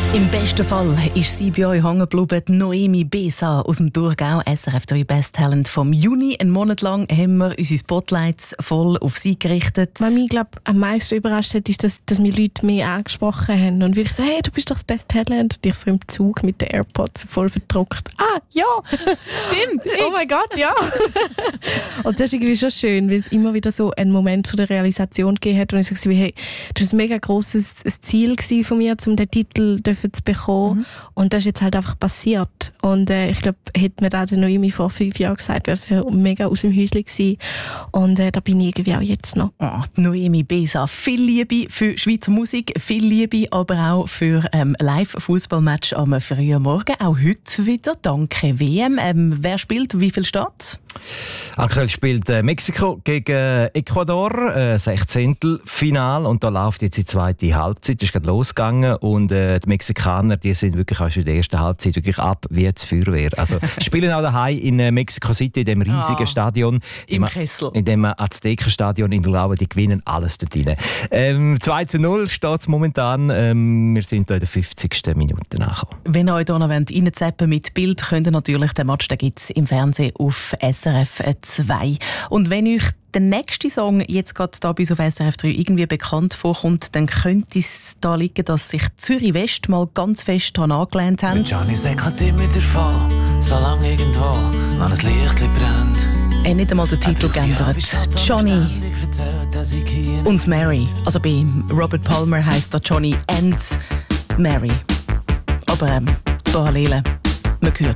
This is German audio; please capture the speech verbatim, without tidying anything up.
Im besten Fall ist sie bei euch hängen geblieben, Noemi Besa aus dem Thurgau, S R F drei Best Talent vom Juni. Einen Monat lang haben wir unsere Spotlights voll auf sie gerichtet. Was mich glaub, am meisten überrascht hat, ist, dass, dass mich Leute mehr angesprochen haben und wirklich so, hey, du bist doch das Best Talent. Und ich so im Zug mit den AirPods voll verdruckt. Ah, ja! Stimmt! Oh mein Gott, ja! Und das ist irgendwie schon schön, weil es immer wieder so einen Moment von der Realisation gegeben hat, wo ich so war, hey, das war ein mega grosses Ziel von mir, um den Titel zu bekommen. Mhm. Und das ist jetzt halt einfach passiert. Und äh, ich glaube, hätte mir das Noemi vor fünf Jahren gesagt, wäre es ja mega aus dem Häuschen gewesen. Und äh, da bin ich irgendwie auch jetzt noch. Oh, Noemi Besa, viel Liebe für Schweizer Musik, viel Liebe aber auch für ähm, Live-Fußballmatch am frühen Morgen. Auch heute wieder, danke W M. Ähm, wer spielt, wie viel steht? Aktuell spielt äh, Mexiko gegen Ecuador, äh, Sechzehntelfinal, und da läuft jetzt die zweite Halbzeit, das ist gerade losgegangen, und äh, die Mexikaner, die sind wirklich auch schon in der ersten Halbzeit wirklich ab wie das Feuerwehr. Also spielen auch daheim in äh, Mexico City, in dem riesigen ah, Stadion. Im Kessel. In dem Aztekenstadion in Glaube, die gewinnen alles dort rein. Ähm, zwei zu null steht es momentan, ähm, wir sind da in der fünfzigsten Minute nachher. Wenn ihr euch hier noch reinzappen mit Bild, könnt ihr natürlich den Match, den gibt es im Fernsehen auf S R F zwei. Und wenn euch der nächste Song jetzt gerade da bei uns auf S R F drei irgendwie bekannt vorkommt, dann könnte es da liegen, dass sich Zürich West mal ganz fest daran angelehnt haben. Johnny sagt halt immer davon, solange irgendwo noch ein Lichtchen brennt. Er hat nicht einmal den Titel geändert. Johnny und Mary. Also bei Robert Palmer heisst er Johnny and Mary. Aber ähm, die Parallelen, man hört